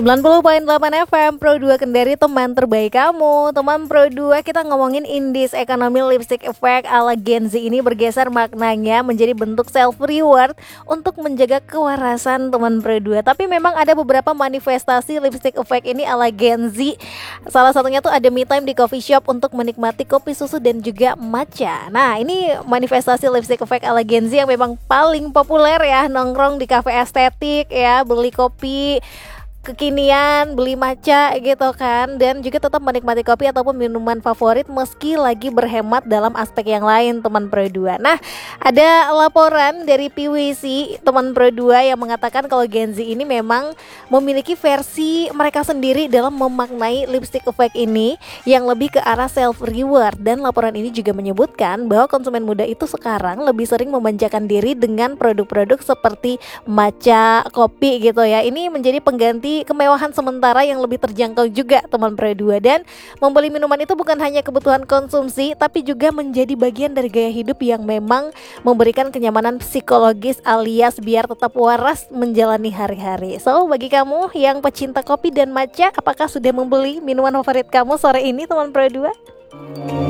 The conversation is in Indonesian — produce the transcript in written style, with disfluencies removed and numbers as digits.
90,8 FM Pro 2 Kendari, teman terbaik kamu. Teman Pro 2, kita ngomongin Indies Economy Lipstick Effect ala Gen Z ini bergeser maknanya menjadi bentuk self reward untuk menjaga kewarasan teman Pro 2. Tapi memang ada beberapa manifestasi lipstick effect ini ala Gen Z. Salah satunya tuh ada me time di coffee shop untuk menikmati kopi susu dan juga matcha. Nah, ini manifestasi lipstick effect ala Gen Z yang memang paling populer ya, nongkrong di kafe estetik ya, beli kopi kekinian, beli matcha gitu kan, dan juga tetap menikmati kopi ataupun minuman favorit meski lagi berhemat dalam aspek yang lain teman Pro 2. Nah, ada laporan dari PwC teman Pro 2 yang mengatakan kalau Gen Z ini memang memiliki versi mereka sendiri dalam memaknai lipstick effect ini yang lebih ke arah self reward, dan laporan ini juga menyebutkan bahwa konsumen muda itu sekarang lebih sering memanjakan diri dengan produk-produk seperti matcha, kopi gitu ya. Ini menjadi pengganti kemewahan sementara yang lebih terjangkau juga teman Pro 2, dan membeli minuman itu bukan hanya kebutuhan konsumsi tapi juga menjadi bagian dari gaya hidup yang memang memberikan kenyamanan psikologis alias biar tetap waras menjalani hari-hari. So, bagi kamu yang pecinta kopi dan matcha, apakah sudah membeli minuman favorit kamu sore ini teman Pro 2?